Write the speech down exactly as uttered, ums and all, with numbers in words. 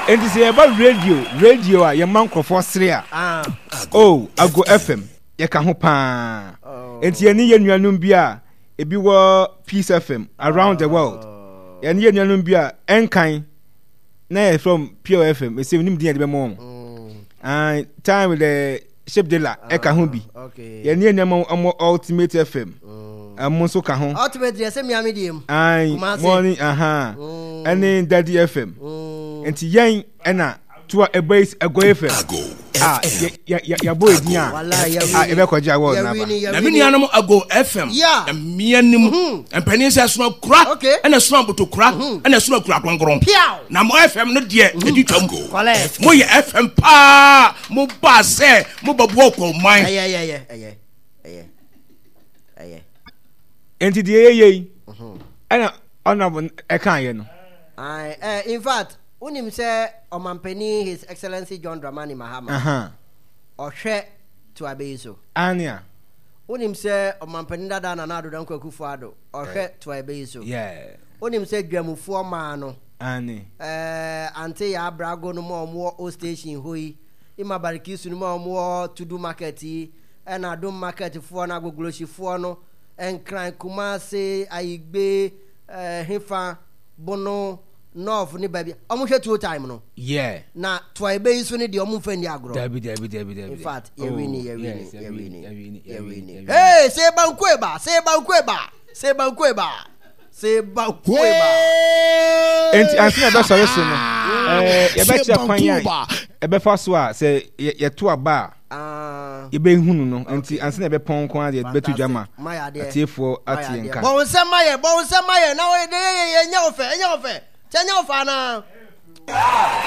And this is about radio, radio, a your man for Syria. Oh, I go F M. Yakahopa. And you need your Numbia, a be Peace F M around the world. And you Numbia, and kind. Nay, from Pure F M, it's even near the mom. And time with the ship de la Ekahumbi. Okay. You near Namo Ultimate F M. And Monso Kahon. Ultimate, yes, a medium. I morning, aha. And then Daddy F M. And Yang Anna to a base a go F M. Ah, ya boy, yeah. I ever called Jawa. Naminianum ago F M. Yeah. And me and him. And Peninsula smoke crack. Okay. And a swamp to crack. And a smoke crack on ground. Now, more F M not yet. Did you come go? More F M pa. More bass, say. More boko mine. Yeah, yeah, yeah, yeah. Yeah. Yeah. And the A A. And honorable a kind. I, in fact, unim say Omampeni His Excellency John Dramani Mahama. Uh-huh. Or share to Abezo. Anya. Unim say Omampeni Dada Nanado Danko Kufuado. Or share to Abezo. Yeah. Unim say Gramu for Mano. Annie. Eh, Ante Abrago no more more O station hui. Ima Barikisu no more more to do marketi. And I do market for an ago gloshi for no. And crying Kumase, Aigbe, eh, Hifa, Bono. No, for baby. I'm sure two time no. Yeah. Na twy base when the omu fendi agro. Debi debi debi debi. In fact, you winning, you winning, you winning, you winning. Hey, say bankweba, say bankweba, say bankweba, say bankweba. Enti ansi na be sori so no. Eh, ye be kire kwan yan. E be fa so a say ye to aba. Ah. Ye be hunu no. Enti ansi na be pon kwan de be to djama. Atiefo ati nka. Bon se maye, bon se maye. Na we de ye nya ofe, nya ofe. Tell your father.